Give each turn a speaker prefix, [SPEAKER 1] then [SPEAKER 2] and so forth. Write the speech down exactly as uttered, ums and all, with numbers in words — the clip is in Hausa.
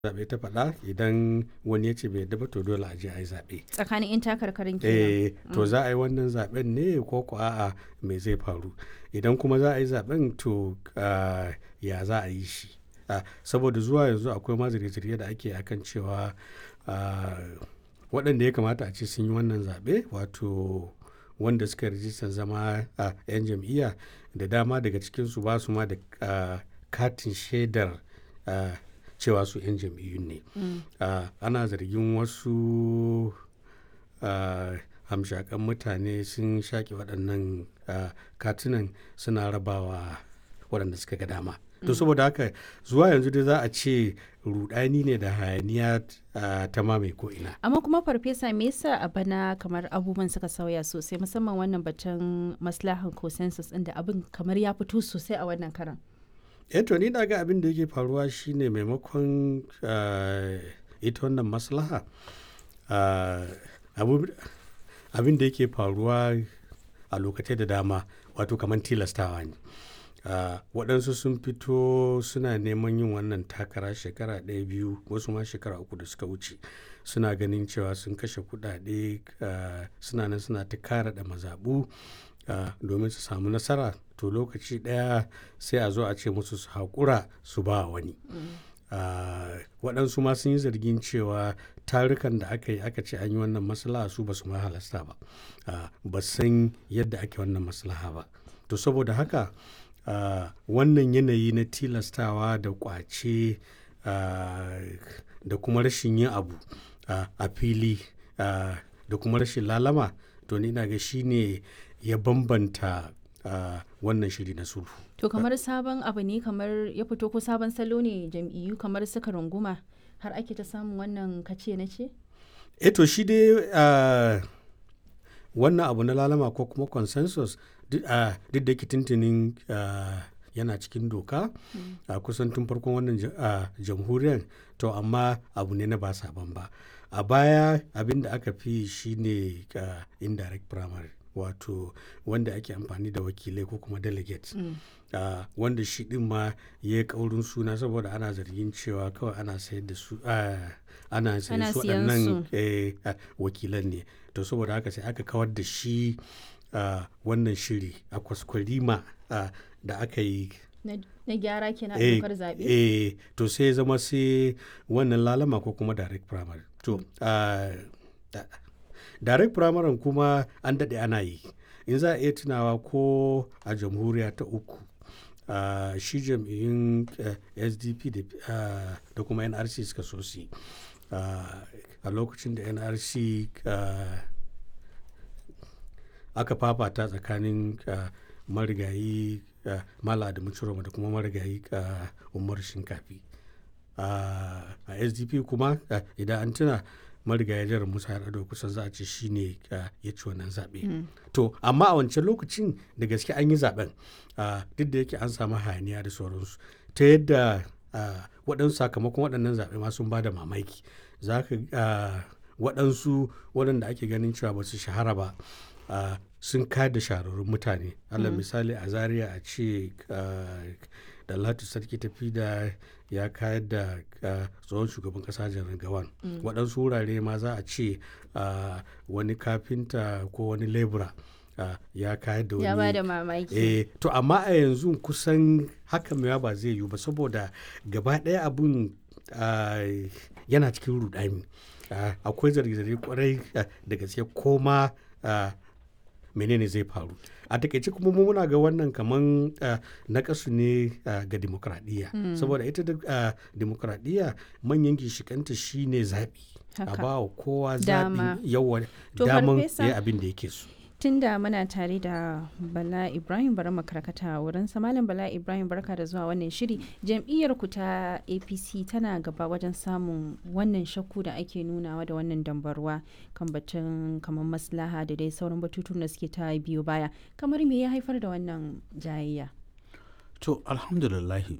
[SPEAKER 1] zaɓe ta faɗa idan wani ya ce bai yadda ba to dole a je a yi zaɓe.
[SPEAKER 2] Tsakanin 'yan takarkarin kenan.
[SPEAKER 1] Eh, to za a yi wannan zaɓen ne ko ko a'a me zai faru? Idan kuma za a yi zaɓen to ah, ya za a yi shi? Ah, saboda zuwa yanzu akwai ma zirge-zirge da ake akan cewa ah, waɗanda ya kamata a ce sun yi wannan zaɓe wato wanda suka rijistar zama a 'yan jam'iyya da dama daga cikinsu ba su ma da ah, katin shaidar ah, cewa su 'yan jam'iyyun ne. Ah, ana zargin wasu ah, hamshakan mutane sun shaƙe waɗannan ah, katunan suna rabawa waɗanda suka ga dama. To saboda haka zuwa yanzu dai za a ce rudani ne da hayaniya ah, ta mamaye ko'ina.
[SPEAKER 2] Amma kuma farfesa me yasa a bana kamar abubuwan suka sauya sosai musamman wannan batun maslahan consensus ɗin da abin kamar ya fito sosai a wannan karan.
[SPEAKER 1] Eh to ni na ga abin da yake faruwa shine maimakon ah, ita wannan maslaha ah, abu- abin da yake faruwa a lokacin da dama wato kamar tilastawa ne. Ah, waɗansu sun fito suna neman yin wannan takara shekara ɗaya biyu wasu ma shekara uku da suka wuce suna ganin cewa sun kashe kuɗaɗe ah, suna nan suna ta kara da mazaɓu ah, domin su samu nasara to lokaci ɗaya sai a zo a ce musu su haƙura su ba wani. Ah, waɗansu ma sun yi zargin cewa tarukan da aka yi aka ce an yi wannan maslaha su ba su ma halasta ba ah, ba san yadda ake wannan maslaha ba to saboda haka ah, wannan yanayi na tilastawa da ƙwace ah, da kuma rashin yin abu ah, a fili ah, da kuma rashin lalama to ni na ga shi ne ya bambanta ah, wannan shiri na sulhu.
[SPEAKER 2] To kamar sabon abu ne kamar ya fito ko sabon salo ne jam'iyyu kamar suka runguma har ake ta samun wannan kace na ce?
[SPEAKER 1] E to shi dai ah, wannan abu na lalama ko kuma consensus duk ah, duk da yake tuntunin ah, yana cikin doka a kusan tun farkon wannan ja- ah, jamhuriyar to amma abu ne na ba sabon ba. A baya abin da aka fi shi ne ah, indirect primary wato wanda ake amfani da wakilai ko kuma delegates. Ah, wanda shi din ma ya yi ƙaurin suna saboda ana zargin cewa kawai ana sayar da su ah, ana sayar
[SPEAKER 2] Ana
[SPEAKER 1] su
[SPEAKER 2] siyan
[SPEAKER 1] waɗannan
[SPEAKER 2] su.
[SPEAKER 1] eh, ah, wakilan ne to saboda haka sai aka kawar da shi ah, wannan shiri a kwaskwarima ah, da aka yi
[SPEAKER 2] Na na gyara kenan a
[SPEAKER 1] eh,
[SPEAKER 2] dokar zaɓe?
[SPEAKER 1] eh, to sai ya zama sai wannan lalama ko kuma direct primary to ah, da- direct primary kuma an daɗe ana yi in za a iya tunawa ko a jamhuriya ta uku ah, shi jam'iyyun eh, S D P da ah, da kuma N R C suka so su yi. Ah, a lokacin da N R C ah, aka fafata tsakanin ah, marigayi ah, Mala Adamu Ciroma da kuma marigayi ah, Umar Shinkafi. Ah, a S D P kuma ah, idan an tuna marigayi Janar Musa Yar'adua kusan za a ce shi ne ah, ya ci wannan zaɓe. To amma a wancan lokacin da gaske an yi zaɓen ah, duk da yake an samu hayaniya da sauransu ta yadda ah, waɗansu sakamakon waɗannan zaɓe ma sun ba da mamaki za ka ah, waɗansu waɗanda ake ganin cewa ba su shahara ba ah, sun kayar da shahararrun mutane alal misali a Zaria a ce ah, Dalhatu Sarki tafi da ya kayar da ah, tsohon shugaban kasa Janar Gawan waɗansu wurare ma za a ce ah, wani kafinta ko wani lebura ah, ya kayar da
[SPEAKER 2] Ya ba
[SPEAKER 1] wani
[SPEAKER 2] da mamaki.
[SPEAKER 1] eh, to amma a yanzu kusan hakan mewa ba zai yiwu ba saboda gaba ɗaya abun ah, yana cikin rudani Ah, akwai zarge-zarge kwarai ah, da gaske koma ah, menene zai faru a takaice kuma mu muna ga wannan kaman uh, nakasu ne uh, ga demokradiyya saboda ita da uh, demokradiyya manyan gishikanta shine zaɓi a
[SPEAKER 2] Haka.
[SPEAKER 1] ba wa kowa
[SPEAKER 2] Dama.
[SPEAKER 1] zaɓi yawa
[SPEAKER 2] To,
[SPEAKER 1] daman
[SPEAKER 2] Farfesa,
[SPEAKER 1] ya yi abin da yake so.
[SPEAKER 2] Tunda muna tare da Bala Ibrahim bari mu karkata wurin sa Malam Bala Ibrahim barka da zuwa wannan shiri. Jam'iyyar ku ta A P C tana gaba wajen samun wannan shakku da ake nunawa da wannan dambarwa kan batun kamar maslaha da dai sauran batutun da suke ta biyo baya. Kamar me ya haifar da wannan jayayya?
[SPEAKER 3] To alhamdulillahi